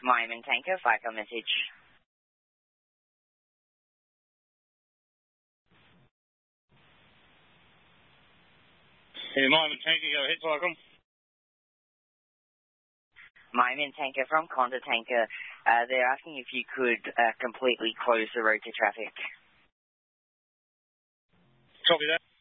Miami Tanker, FICO message. Yeah, Miami Tanker, go ahead, FICO. Miami Tanker from Conda Tanker. They're asking if you could completely close the road to traffic. Copy that.